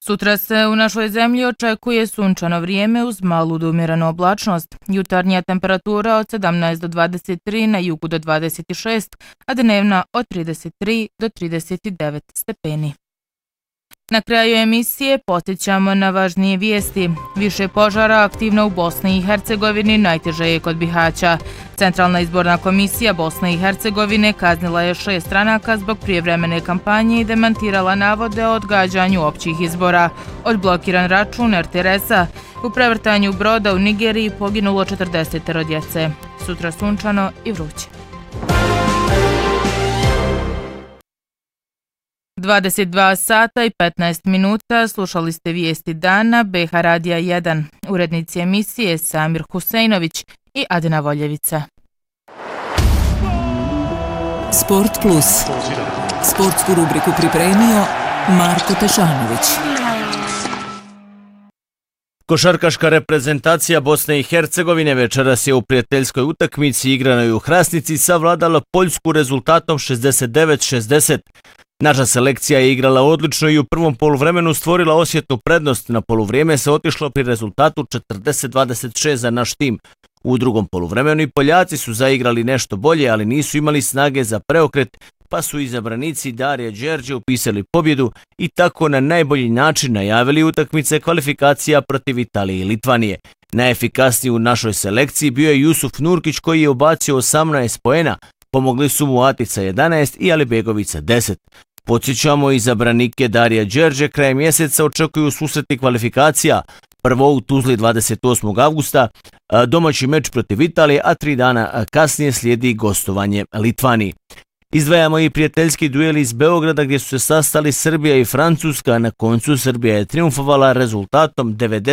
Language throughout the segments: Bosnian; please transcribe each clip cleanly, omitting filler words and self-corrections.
Sutra se u našoj zemlji očekuje sunčano vrijeme uz malu do umjerenu oblačnost. Jutarnja temperatura od 17 do 23, na jugu do 26, a dnevna od 33 do 39 stepeni. Na kraju emisije podsjećamo na važnije vijesti. Više požara aktivno u Bosni i Hercegovini, najteže je kod Bihaća. Centralna izborna komisija Bosne i Hercegovine kaznila je 6 stranaka zbog prijevremene kampanje i demantirala navode o odgađanju općih izbora. Odblokiran račun RTS-a. U prevrtanju broda u Nigeriji poginulo 40 djece. Sutra sunčano i vruće. 22 sata i 15 minuta slušali ste vijesti dana BH Radija 1. Urednici emisije Samir Husejnović i Adina Voljevica. Sport Plus. Sportsku rubriku pripremio Marko Tešanović. Košarkaška reprezentacija Bosne i Hercegovine večeras je u prijateljskoj utakmici igranoj u Hrasnici savladala Poljsku rezultatom 69-60. Naša selekcija je igrala odlično i u prvom poluvremenu stvorila osjetnu prednost. Na poluvrijeme se otišlo pri rezultatu 40-26 za naš tim. U drugom poluvremenu i Poljaci su zaigrali nešto bolje, ali nisu imali snage za preokret, pa su izabranici Darija Đerđe upisali pobjedu i tako na najbolji način najavili utakmice kvalifikacija protiv Italije i Litvanije. Najefikasniji u našoj selekciji bio je Jusuf Nurkić koji je ubacio 18 poena, pomogli su mu Atica 11 i Alibegovica 10. Podsjećamo, izabranike Darija Đerđe krajem mjeseca očekuju susreti kvalifikacija. Prvo u Tuzli 28. avgusta, domaći meč protiv Italije, a 3 dana kasnije slijedi gostovanje Litvaniji. Izdvajamo i prijateljski duel iz Beograda gdje su se sastali Srbija i Francuska. Na koncu Srbija je triumfovala rezultatom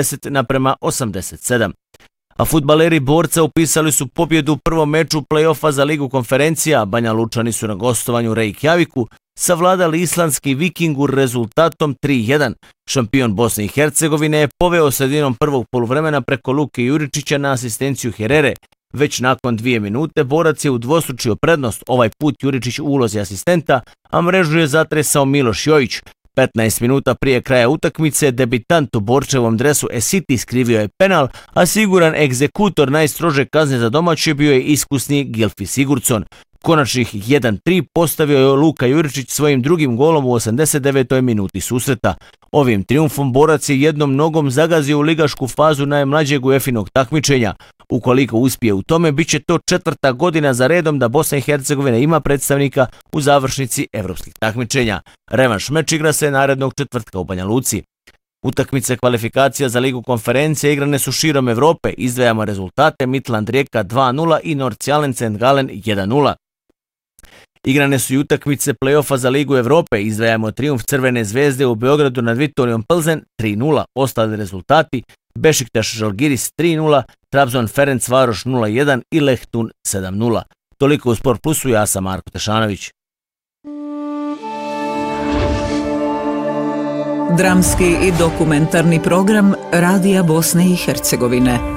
90-87. A fudbaleri Borca upisali su pobjedu u prvom meču play-offa za Ligu konferencija. Banja Lučani su na gostovanju Reykjaviku savladali islandski Vikingur rezultatom 3-1. Šampion Bosne i Hercegovine je poveo sredinom prvog poluvremena preko Luke Juričića na asistenciju Herere. Već nakon 2 minute Borac je udvostručio prednost, ovaj put Juričić u ulozi asistenta, a mrežu je zatresao Miloš Jojić. 15 minuta prije kraja utakmice debitant u Borčevom dresu Esiti skrivio je penal, a siguran egzekutor najstrože kazne za domaće bio je iskusni Gilfi Sigurdsson. Konačnih 1-3 postavio je Luka Juričić svojim drugim golom u 89. minuti susreta. Ovim triumfom Borac je jednom nogom zagazio u ligašku fazu najmlađeg UEFA-inog takmičenja. Ukoliko uspije u tome, bit će to 4. godina za redom da Bosna i Hercegovina ima predstavnika u završnici evropskih takmičenja. Revanš meč igra se narednog četvrtka u Banja Luci. Utakmice kvalifikacija za Ligu konferencije igrane su širom Evrope. Izdvajamo rezultate: Midtjylland Rijeka 2-0 i Nordsjælland St. Gallen 1-0. Igrane su i utakmice play-offa za Ligu Evrope. Izdvajamo triumf Crvene zvezde u Beogradu nad Vitorijom Plzen 3-0. Ostali rezultati: Bešiktaš Žalgiris 3-0, Trabzon Ferencvaroš 0-1 i Lehtun 7-0. Toliko u Sport Plusu, ja sam Marko Tešanović. Dramski i dokumentarni program Radija Bosne i Hercegovine.